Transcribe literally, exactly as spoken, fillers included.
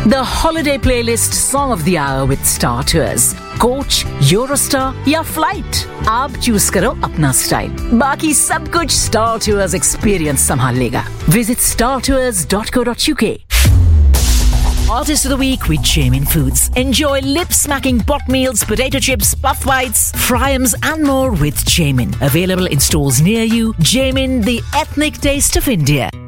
The holiday playlist song of the hour with Star Tours. Coach, Eurostar या flight, आप choose करो अपना style. बाकी सब कुछ स्टार टूर्स एक्सपीरियंस संभाल लेगा. Visit star tours dot co dot u k. Artist of the Week with Jamin Foods. Enjoy lip-smacking pot meals, potato chips, puff bites, fryams and more with Jamin. Available in stores near you. Jamin, the ethnic taste of India.